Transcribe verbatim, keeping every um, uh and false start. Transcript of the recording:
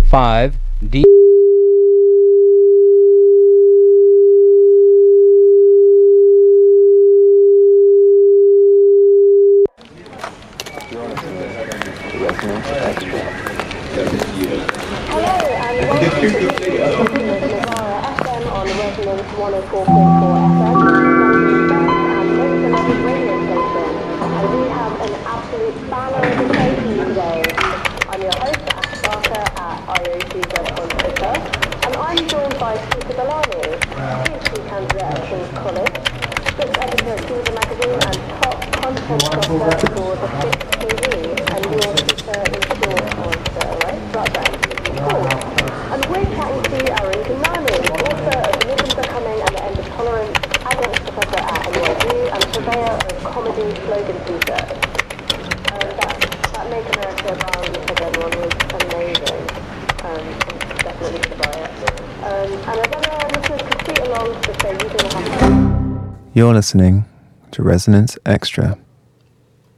five D. Hello and welcome to the Navara F M on Resonance one oh four point four F M, London's best and most beloved radio station. And we have an absolute banner of a show for you today. I'm your host, Ash Barker at I O T Z on Twitter, and I'm joined by Peter Bellamy, PhD candidate at King's College, script editor at Georgia Magazine, and top content doctor for The Fix T V, and your Twitter is short on Twitter, right? Right then. Cool. And we're chatting to Arun Ganani, author of Rhythms Are Coming and the End of Tolerance, adjunct professor at N Y U, and surveyor of comedy slogan research. Um, that, that Make America Brown again one was amazing. Um, definitely should buy it. Um, and as other listeners can tweet along to say you didn't have to... You're listening to Resonance Extra.